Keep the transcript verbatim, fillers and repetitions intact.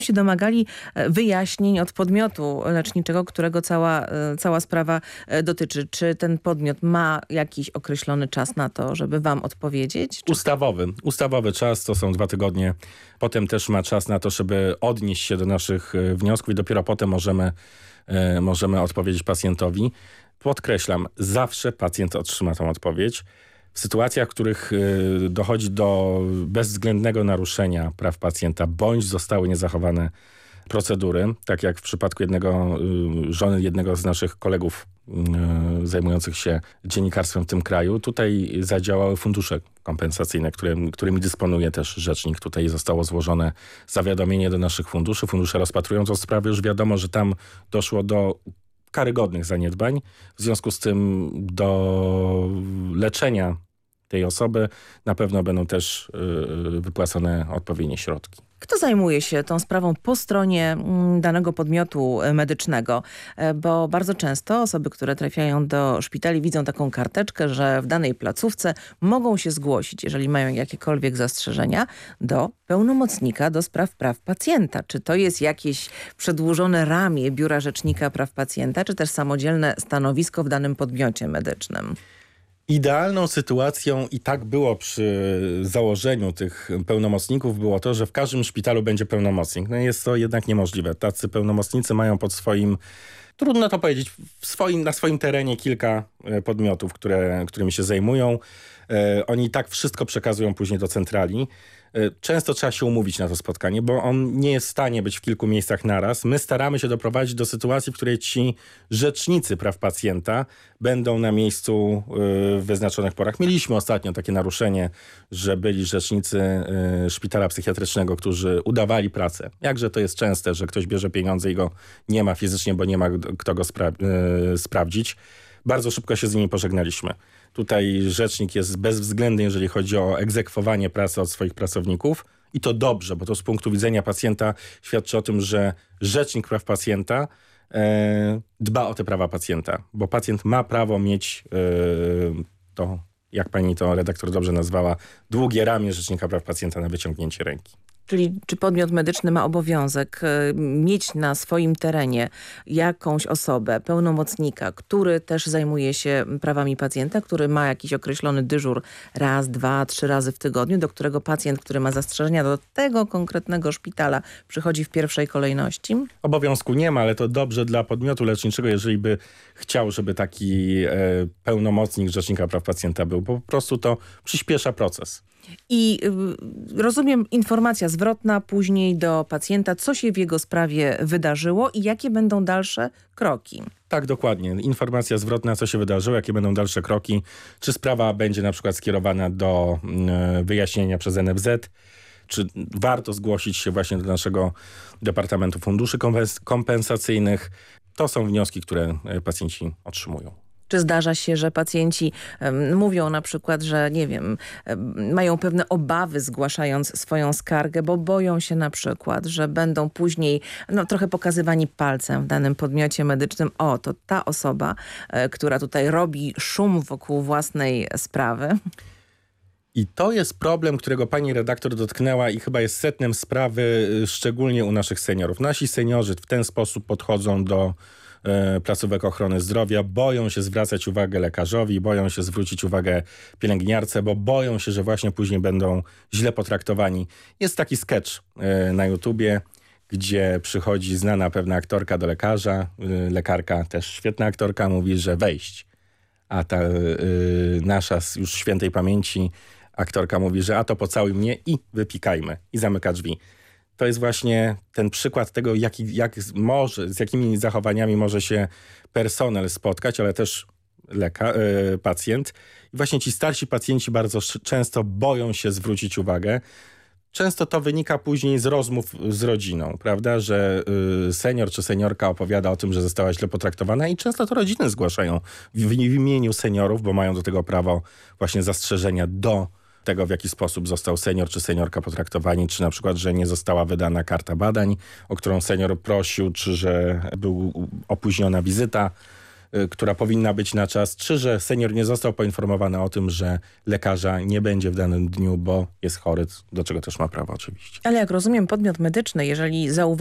się domagali wyjaśnień od podmiotu leczniczego, którego cała, cała sprawa dotyczy. Czy ten podmiot ma jakiś określony czas na to, żeby wam odpowiedzieć? Czy... Ustawowy. Ustawowy czas to są dwa tygodnie. Potem też ma czas na to, żeby odnieść się do naszych wniosków i dopiero potem możemy, możemy odpowiedzieć pacjentowi. Podkreślam, zawsze pacjent otrzyma tą odpowiedź. W sytuacjach, w których y, dochodzi do bezwzględnego naruszenia praw pacjenta, bądź zostały niezachowane procedury, tak jak w przypadku jednego, y, żony jednego z naszych kolegów y, zajmujących się dziennikarstwem w tym kraju, tutaj zadziałały fundusze kompensacyjne, którym, którymi dysponuje też rzecznik. Tutaj zostało złożone zawiadomienie do naszych funduszy. Fundusze rozpatrują tę sprawę. Już wiadomo, że tam doszło do karygodnych zaniedbań. W związku z tym do leczenia tej osoby na pewno będą też yy, wypłacone odpowiednie środki. Kto zajmuje się tą sprawą po stronie danego podmiotu medycznego? Bo bardzo często osoby, które trafiają do szpitali, widzą taką karteczkę, że w danej placówce mogą się zgłosić, jeżeli mają jakiekolwiek zastrzeżenia, do pełnomocnika do spraw praw pacjenta. Czy to jest jakieś przedłużone ramię Biura Rzecznika Praw Pacjenta, czy też samodzielne stanowisko w danym podmiocie medycznym? Idealną sytuacją, i tak było przy założeniu tych pełnomocników, było to, że w każdym szpitalu będzie pełnomocnik. No jest to jednak niemożliwe. Tacy pełnomocnicy mają pod swoim, trudno to powiedzieć, w swoim, na swoim terenie kilka podmiotów, które, którymi się zajmują. Oni i tak wszystko przekazują później do centrali. Często trzeba się umówić na to spotkanie, bo on nie jest w stanie być w kilku miejscach naraz. My staramy się doprowadzić do sytuacji, w której ci rzecznicy praw pacjenta będą na miejscu w wyznaczonych porach. Mieliśmy ostatnio takie naruszenie, że byli rzecznicy szpitala psychiatrycznego, którzy udawali pracę. Jakże to jest częste, że ktoś bierze pieniądze i go nie ma fizycznie, bo nie ma kto go spra sprawdzić. Bardzo szybko się z nimi pożegnaliśmy. Tutaj rzecznik jest bezwzględny, jeżeli chodzi o egzekwowanie pracy od swoich pracowników. I to dobrze, bo to z punktu widzenia pacjenta świadczy o tym, że rzecznik praw pacjenta e, dba o te prawa pacjenta. Bo pacjent ma prawo mieć e, to, jak pani to redaktor dobrze nazwała, długie ramię rzecznika praw pacjenta na wyciągnięcie ręki. Czyli czy podmiot medyczny ma obowiązek y, mieć na swoim terenie jakąś osobę, pełnomocnika, który też zajmuje się prawami pacjenta, który ma jakiś określony dyżur raz, dwa, trzy razy w tygodniu, do którego pacjent, który ma zastrzeżenia do tego konkretnego szpitala, przychodzi w pierwszej kolejności? Obowiązku nie ma, ale to dobrze dla podmiotu leczniczego, jeżeli by chciał, żeby taki e, pełnomocnik rzecznika praw pacjenta był, bo po prostu to przyspiesza proces. I y, rozumiem, informacja zwrotna później do pacjenta, co się w jego sprawie wydarzyło i jakie będą dalsze kroki. Tak, dokładnie. Informacja zwrotna, co się wydarzyło, jakie będą dalsze kroki, czy sprawa będzie na przykład skierowana do y, wyjaśnienia przez N F Z, czy warto zgłosić się właśnie do naszego Departamentu Funduszy Kompensacyjnych. To są wnioski, które pacjenci otrzymują. Czy zdarza się, że pacjenci um, mówią na przykład, że nie wiem, um, mają pewne obawy zgłaszając swoją skargę, bo boją się na przykład, że będą później no, trochę pokazywani palcem w danym podmiocie medycznym. O, to ta osoba, e, która tutaj robi szum wokół własnej sprawy. I to jest problem, którego pani redaktor dotknęła i chyba jest sednem sprawy, szczególnie u naszych seniorów. Nasi seniorzy w ten sposób podchodzą do placówek ochrony zdrowia, boją się zwracać uwagę lekarzowi, boją się zwrócić uwagę pielęgniarce, bo boją się, że właśnie później będą źle potraktowani. Jest taki sketch na YouTubie, gdzie przychodzi znana pewna aktorka do lekarza, lekarka, też świetna aktorka, mówi, że wejść. A ta y, nasza już świętej pamięci aktorka mówi, że a to pocałuj mnie i wypikajmy. I zamyka drzwi. To jest właśnie ten przykład tego, jak, jak może, z jakimi zachowaniami może się personel spotkać, ale też leka, y, pacjent. I właśnie ci starsi pacjenci bardzo często boją się zwrócić uwagę. Często to wynika później z rozmów z rodziną, prawda, że y, senior czy seniorka opowiada o tym, że została źle potraktowana i często to rodziny zgłaszają w, w imieniu seniorów, bo mają do tego prawo właśnie zastrzeżenia do tego, w jaki sposób został senior czy seniorka potraktowani, czy na przykład, że nie została wydana karta badań, o którą senior prosił, czy że był opóźniona wizyta y, która powinna być na czas, czy że senior nie został poinformowany o tym, że lekarza nie będzie w danym dniu, bo jest chory, do czego też ma prawo oczywiście. Ale jak rozumiem, podmiot medyczny, jeżeli zauważy,